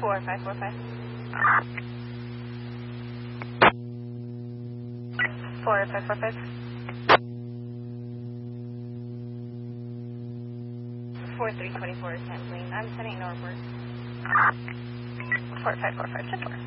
4545. 4545. 4324 is canceling. I'm sending northward. 4545 to 4.